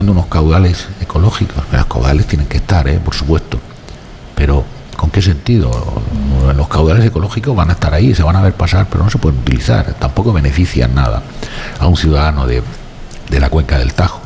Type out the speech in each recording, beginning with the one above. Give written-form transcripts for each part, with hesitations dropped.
unos caudales ecológicos. Los caudales tienen que estar, por supuesto, pero ¿con qué sentido? Los caudales ecológicos van a estar ahí, se van a ver pasar, pero no se pueden utilizar, tampoco benefician nada a un ciudadano de la cuenca del Tajo.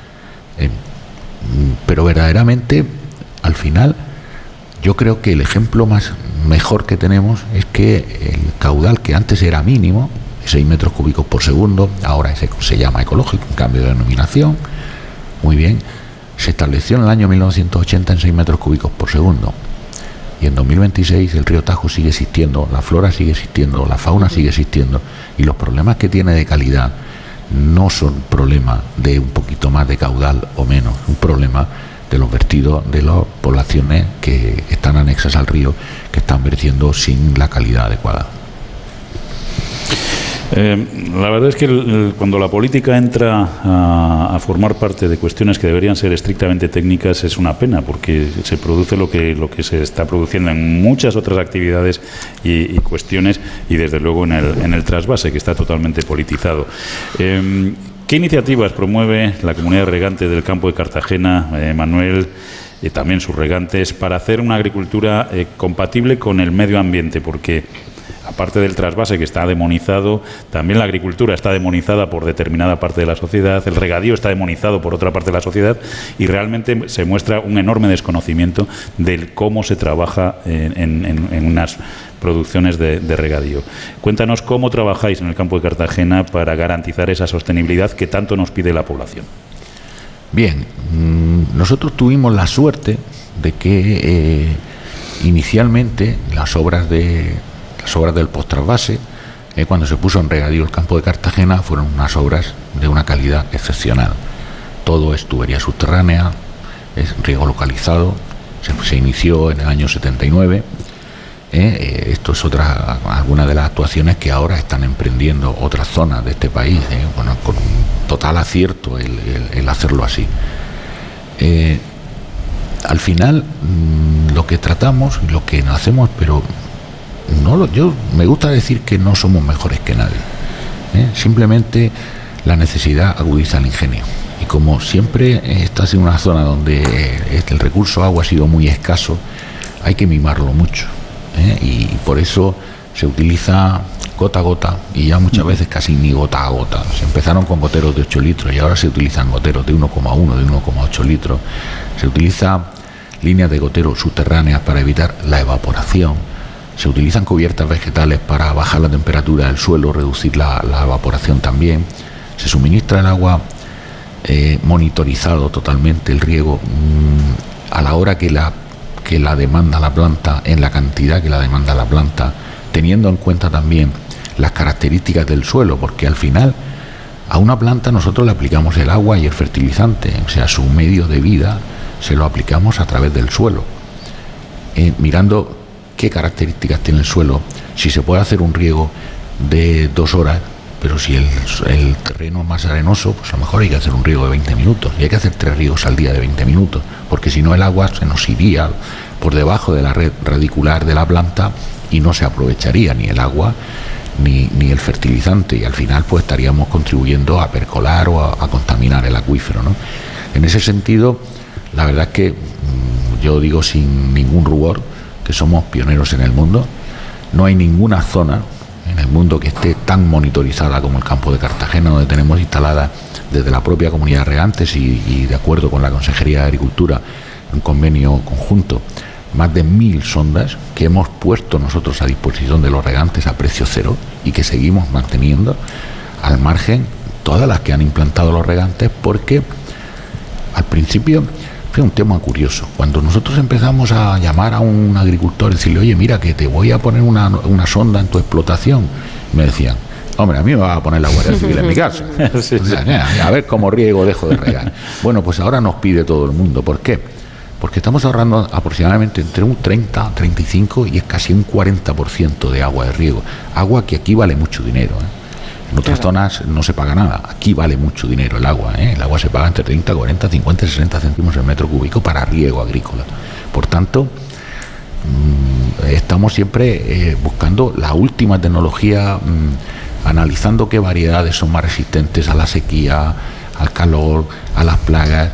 Pero verdaderamente, al final, yo creo que el ejemplo mejor que tenemos es que el caudal, que antes era mínimo, 6 metros cúbicos por segundo, ahora se llama ecológico, un cambio de denominación, muy bien, se estableció en el año 1980 en 6 metros cúbicos por segundo. Y en 2026 el río Tajo sigue existiendo, la flora sigue existiendo, la fauna sigue existiendo, y los problemas que tiene de calidad no son problemas de un poquito más de caudal o menos, un problema de los vertidos de las poblaciones que están anexas al río, que están vertiendo sin la calidad adecuada. La verdad es que cuando la política entra a formar parte de cuestiones que deberían ser estrictamente técnicas es una pena, porque se produce lo que se está produciendo en muchas otras actividades y cuestiones, y desde luego en el trasvase, que está totalmente politizado. ¿Qué iniciativas promueve la comunidad regante del campo de Cartagena, Manuel, y también sus regantes, para hacer una agricultura compatible con el medio ambiente? Porque aparte del trasvase, que está demonizado, también la agricultura está demonizada por determinada parte de la sociedad, el regadío está demonizado por otra parte de la sociedad, y realmente se muestra un enorme desconocimiento de cómo se trabaja en unas producciones de regadío. Cuéntanos cómo trabajáis en el campo de Cartagena para garantizar esa sostenibilidad que tanto nos pide la población. Bien, nosotros tuvimos la suerte de que inicialmente las obras del post-trasvase, cuando se puso en regadío el campo de Cartagena, fueron unas obras de una calidad excepcional. Todo es tubería subterránea, es riego localizado, se inició en el año 79. Esto es alguna de las actuaciones que ahora están emprendiendo otras zonas de este país, con un total acierto el hacerlo así. Al final, lo que tratamos y lo que hacemos, pero yo me gusta decir que no somos mejores que nadie, simplemente la necesidad agudiza el ingenio, y como siempre estás en una zona donde el recurso agua ha sido muy escaso, hay que mimarlo mucho, y por eso se utiliza gota a gota, y ya muchas veces casi ni gota a gota. Se empezaron con goteros de 8 litros y ahora se utilizan goteros de 1,1, de 1,8 litros. Se utiliza líneas de gotero subterráneas para evitar la evaporación. Se utilizan cubiertas vegetales para bajar la temperatura del suelo, reducir la evaporación también. Se suministra el agua monitorizado totalmente, el riego a la hora que la demanda la planta, en la cantidad que la demanda la planta, teniendo en cuenta también las características del suelo, porque al final a una planta nosotros le aplicamos el agua y el fertilizante, o sea, su medio de vida se lo aplicamos a través del suelo, mirando qué características tiene el suelo, si se puede hacer un riego de 2 horas, pero si el terreno es más arenoso, pues a lo mejor hay que hacer un riego de 20 minutos, y hay que hacer 3 riegos al día de 20 minutos, porque si no el agua se nos iría por debajo de la red radicular de la planta y no se aprovecharía ni el agua ni el fertilizante, y al final pues estaríamos contribuyendo a percolar o a contaminar el acuífero, ¿no? En ese sentido, la verdad es que yo digo sin ningún rubor que somos pioneros en el mundo. No hay ninguna zona en el mundo que esté tan monitorizada como el campo de Cartagena, donde tenemos instalada desde la propia comunidad de regantes y de acuerdo con la Consejería de Agricultura, un convenio conjunto, más de 1000 sondas que hemos puesto nosotros a disposición de los regantes a precio cero, y que seguimos manteniendo al margen todas las que han implantado los regantes, porque al principio fue un tema curioso. Cuando nosotros empezamos a llamar a un agricultor y decirle, oye, mira, que te voy a poner una sonda en tu explotación, me decían, hombre, a mí me va a poner la Guardia Civil en mi casa. Sí. O sea, a ver cómo riego, dejo de regar. Bueno, pues ahora nos pide todo el mundo. ¿Por qué? Porque estamos ahorrando aproximadamente entre un 30, 35 y es casi un 40% de agua de riego. Agua que aquí vale mucho dinero, En otras zonas no se paga nada. Aquí vale mucho dinero el agua, El agua se paga entre 30, 40, 50, 60 céntimos el metro cúbico para riego agrícola. Por tanto, estamos siempre buscando la última tecnología, analizando qué variedades son más resistentes a la sequía, al calor, a las plagas,